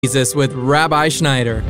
Jesus with Rabbi Schneider.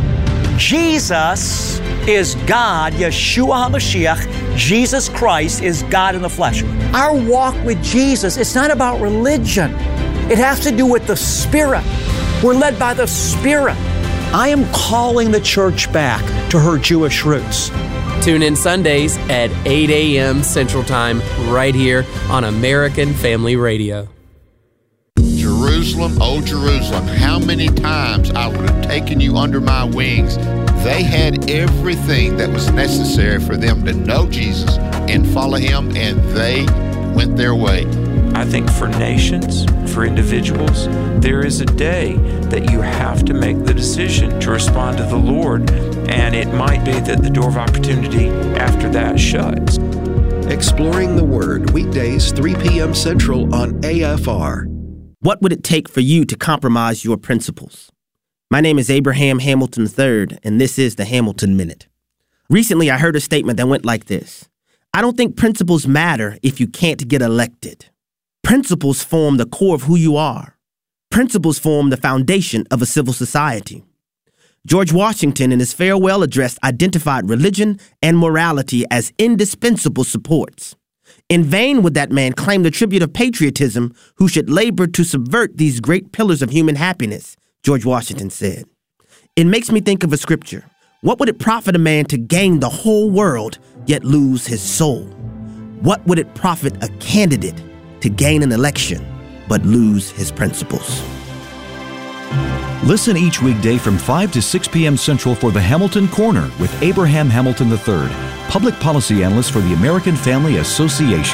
Jesus is God, Yeshua HaMashiach. Jesus Christ is God in the flesh. Our walk with Jesus, it's not about religion. It has to do with the Spirit. We're led by the Spirit. I am calling the church back to her Jewish roots. Tune in Sundays at 8 a.m. Central Time right here on American Family Radio. Jerusalem, oh Jerusalem, how many times I would have taken you under my wings. They had everything that was necessary for them to know Jesus and follow him, and they went their way. I think for nations, for individuals, there is a day that you have to make the decision to respond to the Lord, and it might be that the door of opportunity after that shuts. Exploring the Word, weekdays 3 p.m. Central on AFR. What would it take for you to compromise your principles? My name is Abraham Hamilton III, and this is the Hamilton Minute. Recently, I heard a statement that went like this: I don't think principles matter if you can't get elected. Principles form the core of who you are. Principles form the foundation of a civil society. George Washington, in his farewell address, identified religion and morality as indispensable supports. In vain would that man claim the tribute of patriotism who should labor to subvert these great pillars of human happiness, George Washington said. It makes me think of a scripture. What would it profit a man to gain the whole world, yet lose his soul? What would it profit a candidate to gain an election, but lose his principles? Listen each weekday from 5 to 6 p.m. Central for the Hamilton Corner with Abraham Hamilton III, Public Policy Analyst for the American Family Association.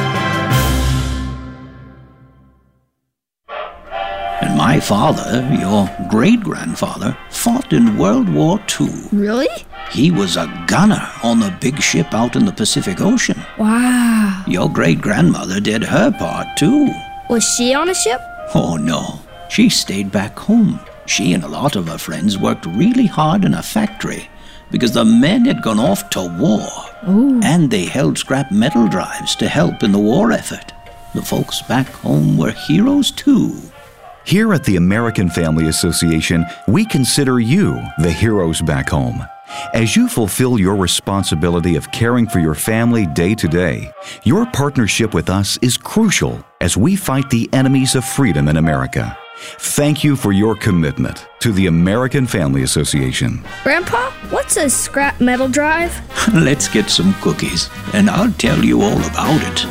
And my father, your great-grandfather, fought in World War II. Really? He was a gunner on the big ship out in the Pacific Ocean. Wow. Your great-grandmother did her part, too. Was she on a ship? Oh, no. She stayed back home. She and a lot of her friends worked really hard in a factory because the men had gone off to war. Ooh. And they held scrap metal drives to help in the war effort. The folks back home were heroes, too. Here at the American Family Association, we consider you the heroes back home. As you fulfill your responsibility of caring for your family day to day, your partnership with us is crucial as we fight the enemies of freedom in America. Thank you for your commitment to the American Family Association. Grandpa, what's a scrap metal drive? Let's get some cookies, and I'll tell you all about it.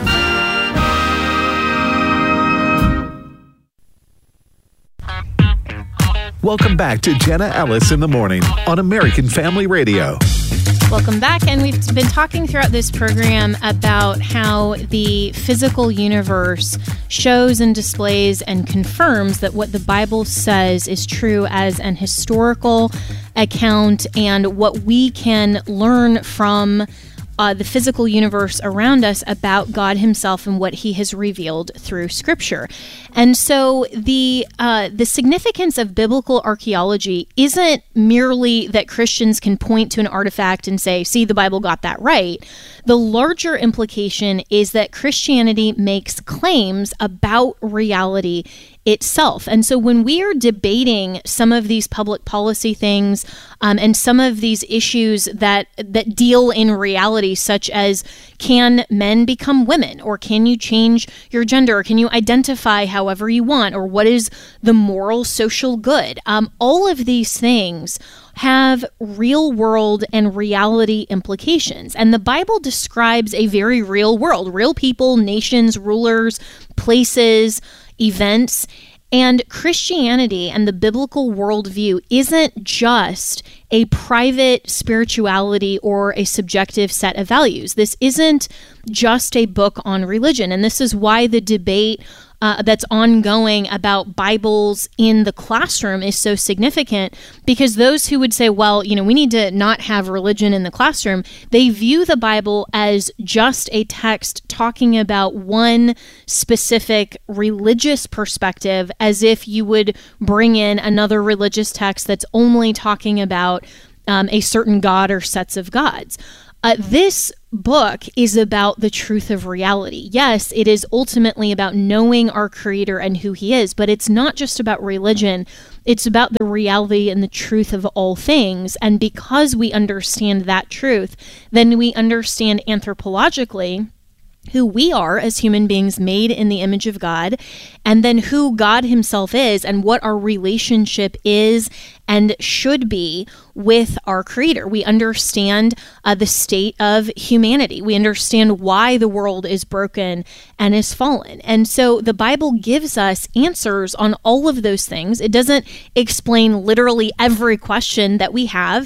Welcome back to Jenna Ellis in the Morning on American Family Radio. Welcome back, and we've been talking throughout this program about how the physical universe shows and displays and confirms that what the Bible says is true as an historical account, and what we can learn from the physical universe around us about God himself and what he has revealed through Scripture. And so the significance of biblical archaeology isn't merely that Christians can point to an artifact and say, see, the Bible got that right. The larger implication is that Christianity makes claims about reality itself. And so when we are debating some of these public policy things and some of these issues that deal in reality, such as can men become women, or can you change your gender, or can you identify however you want, or what is the moral social good, all of these things have real world and reality implications. And the Bible describes a very real world, real people, nations, rulers, places, events. And Christianity and the biblical worldview isn't just a private spirituality or a subjective set of values. This isn't just a book on religion. And this is why the debate that's ongoing about Bibles in the classroom is so significant, because those who would say, well, we need to not have religion in the classroom, they view the Bible as just a text talking about one specific religious perspective, as if you would bring in another religious text that's only talking about a certain God or sets of gods. This book is about the truth of reality. Yes, it is ultimately about knowing our Creator and who He is, but it's not just about religion. It's about the reality and the truth of all things. And because we understand that truth, then we understand anthropologically who we are as human beings made in the image of God, and then who God himself is and what our relationship is and should be with our Creator. We understand the state of humanity. We understand why the world is broken and is fallen. And so the Bible gives us answers on all of those things. It doesn't explain literally every question that we have,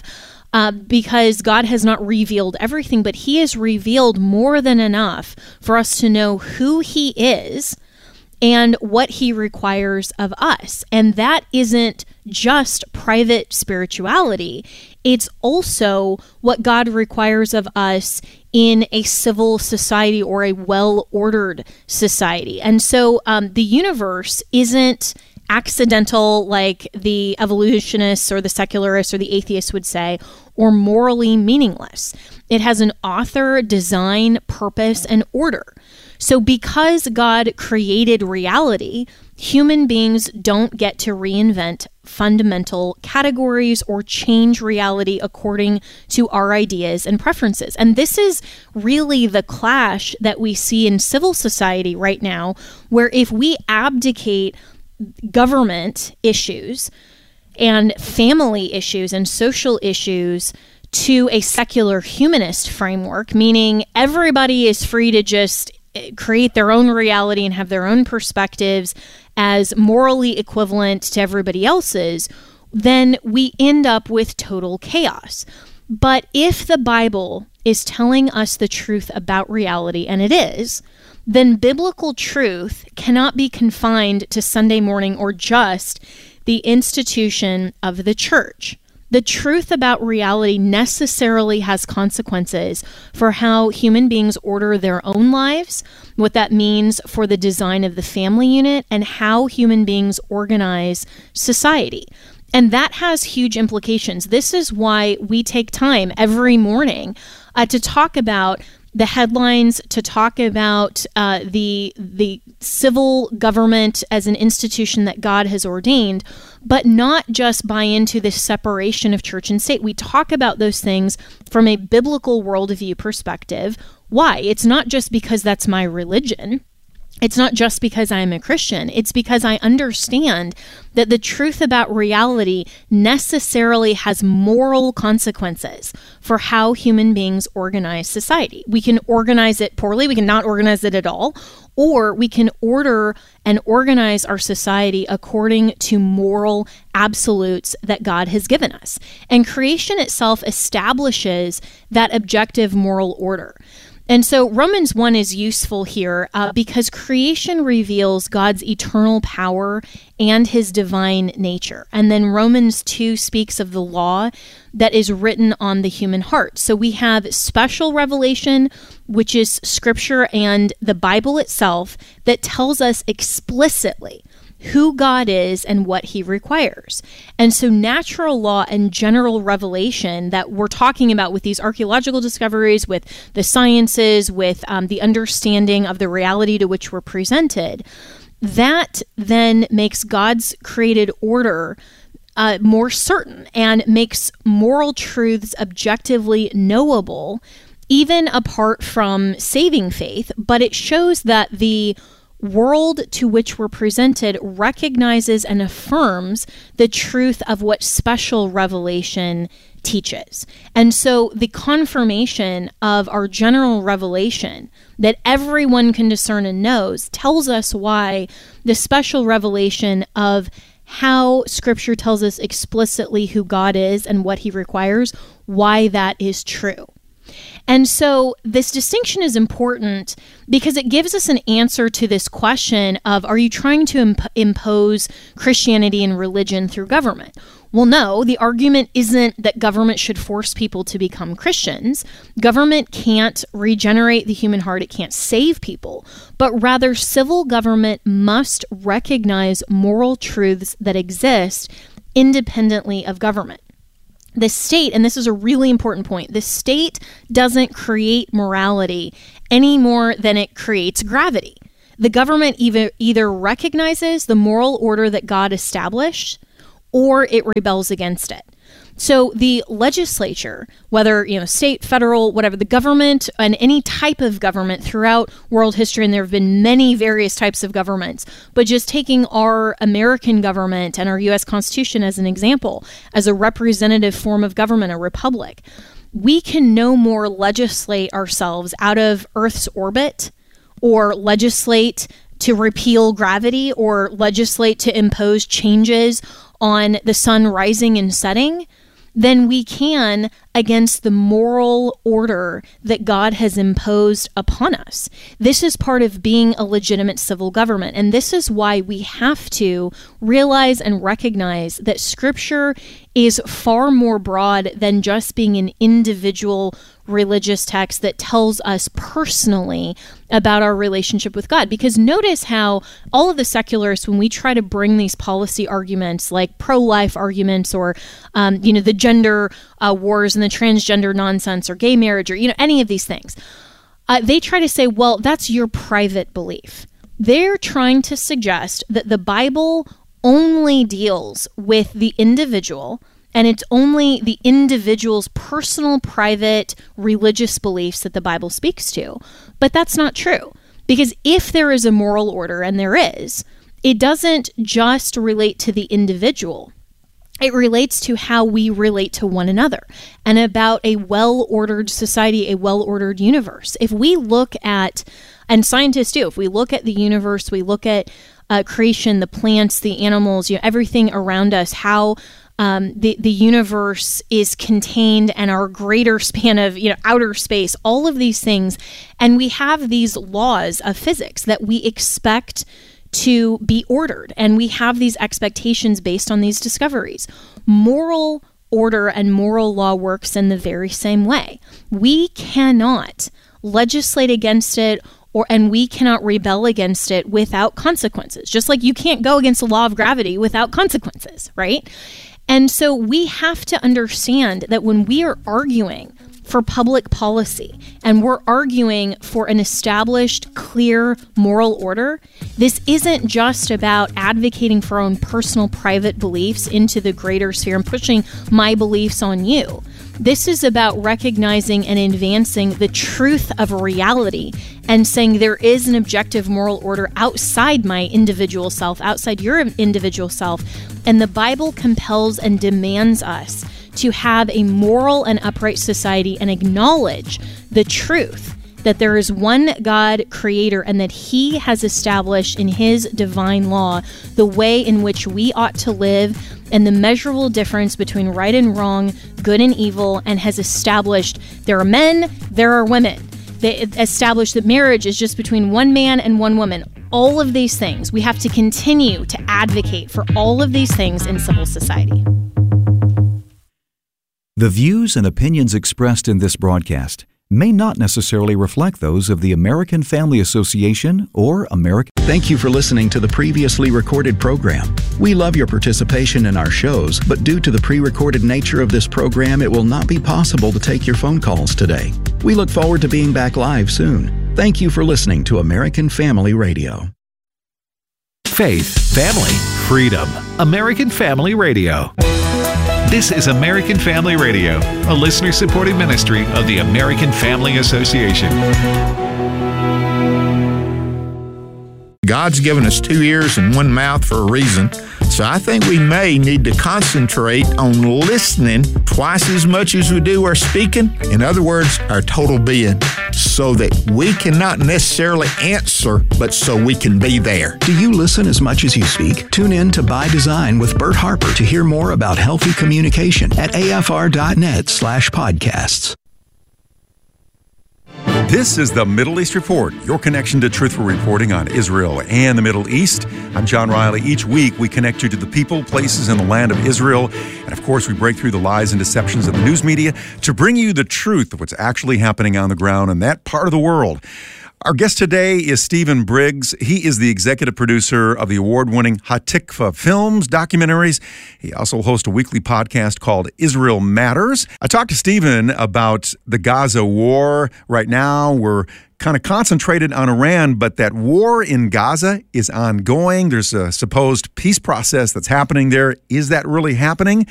because God has not revealed everything, but he has revealed more than enough for us to know who he is and what he requires of us. And that isn't just private spirituality. It's also what God requires of us in a civil society or a well-ordered society. And so the universe isn't accidental like the evolutionists or the secularists or the atheists would say, or morally meaningless. It has an author, design, purpose, and order. So because God created reality, human beings don't get to reinvent fundamental categories or change reality according to our ideas and preferences. And this is really the clash that we see in civil society right now, where if we abdicate government issues and family issues and social issues to a secular humanist framework, meaning everybody is free to just create their own reality and have their own perspectives as morally equivalent to everybody else's, then we end up with total chaos. But if the Bible is telling us the truth about reality, and it is, then biblical truth cannot be confined to Sunday morning or just the institution of the church. The truth about reality necessarily has consequences for how human beings order their own lives, what that means for the design of the family unit, and how human beings organize society. And that has huge implications. This is why we take time every morning to talk about the headlines, to talk about the civil government as an institution that God has ordained, but not just buy into this separation of church and state. We talk about those things from a biblical worldview perspective. Why? It's not just because that's my religion. It's not just because I'm a Christian. It's because I understand that the truth about reality necessarily has moral consequences for how human beings organize society. We can organize it poorly, we can not organize it at all, or we can order and organize our society according to moral absolutes that God has given us. And creation itself establishes that objective moral order. And so Romans 1 is useful here because creation reveals God's eternal power and his divine nature. And then Romans 2 speaks of the law that is written on the human heart. So we have special revelation, which is scripture and the Bible itself, that tells us explicitly who God is and what he requires. And so natural law and general revelation that we're talking about with these archaeological discoveries, with the sciences, with the understanding of the reality to which we're presented, that then makes God's created order more certain and makes moral truths objectively knowable, even apart from saving faith. But it shows that the world to which we're presented recognizes and affirms the truth of what special revelation teaches. And so the confirmation of our general revelation that everyone can discern and knows tells us why the special revelation of how Scripture tells us explicitly who God is and what he requires, why that is true. And so this distinction is important because it gives us an answer to this question of, are you trying to impose Christianity and religion through government? Well, no, the argument isn't that government should force people to become Christians. Government can't regenerate the human heart. It can't save people. But rather, civil government must recognize moral truths that exist independently of government. The state, and this is a really important point, the state doesn't create morality any more than it creates gravity. The government either recognizes the moral order that God established, or it rebels against it. So the legislature, whether state, federal, whatever, the government and any type of government throughout world history, and there have been many various types of governments, but just taking our American government and our U.S. Constitution as an example, as a representative form of government, a republic, we can no more legislate ourselves out of Earth's orbit or legislate to repeal gravity or legislate to impose changes on the sun rising and setting than we can against the moral order that God has imposed upon us. This is part of being a legitimate civil government. And this is why we have to realize and recognize that Scripture is far more broad than just being an individual religious text that tells us personally about our relationship with God. Because notice how all of the secularists, when we try to bring these policy arguments like pro-life arguments or, the gender wars and the transgender nonsense or gay marriage or, any of these things, they try to say, well, that's your private belief. They're trying to suggest that the Bible only deals with the individual, and it's only the individual's personal, private, religious beliefs that the Bible speaks to. But that's not true. Because if there is a moral order, and there is, it doesn't just relate to the individual. It relates to how we relate to one another and about a well-ordered society, a well-ordered universe. If we look at, and scientists do, if we look at the universe, we look at creation, the plants, the animals, everything around us, how the universe is contained and our greater span of outer space, all of these things, and we have these laws of physics that we expect to be ordered, and we have these expectations based on these discoveries. Moral order and moral law works in the very same way. We cannot legislate against it and we cannot rebel against it without consequences. Just like you can't go against the law of gravity without consequences, right? And so we have to understand that when we are arguing for public policy and we're arguing for an established, clear moral order, this isn't just about advocating for our own personal, private beliefs into the greater sphere and pushing my beliefs on you. This is about recognizing and advancing the truth of reality and saying there is an objective moral order outside my individual self, outside your individual self. And the Bible compels and demands us to have a moral and upright society and acknowledge the truth that there is one God creator and that he has established in his divine law the way in which we ought to live and the measurable difference between right and wrong, good and evil, and has established there are men, there are women. They established that marriage is just between one man and one woman. All of these things, we have to continue to advocate for all of these things in civil society. The views and opinions expressed in this broadcast may not necessarily reflect those of the American Family Association or American. Thank you for listening to the previously recorded program. We love your participation in our shows, but due to the pre-recorded nature of this program, it will not be possible to take your phone calls today. We look forward to being back live soon. Thank you for listening to American Family Radio. Faith, family, freedom. American Family Radio. This is American Family Radio, a listener-supported ministry of the American Family Association. God's given us 2 ears and 1 mouth for a reason. So I think we may need to concentrate on listening twice as much as we do our speaking. In other words, our total being, so that we cannot necessarily answer, but so we can be there. Do you listen as much as you speak? Tune in to By Design with Bert Harper to hear more about healthy communication at afr.net/podcasts. This is the Middle East Report, your connection to truthful reporting on Israel and the Middle East. I'm John Riley. Each week, we connect you to the people, places, and the land of Israel. And of course, we break through the lies and deceptions of the news media to bring you the truth of what's actually happening on the ground in that part of the world. Our guest today is Stephen Briggs. He is the executive producer of the award-winning Hatikva Films documentaries. He also hosts a weekly podcast called Israel Matters. I talked to Stephen about the Gaza war. Right now, we're kind of concentrated on Iran, but that war in Gaza is ongoing. There's a supposed peace process that's happening there. Is that really happening?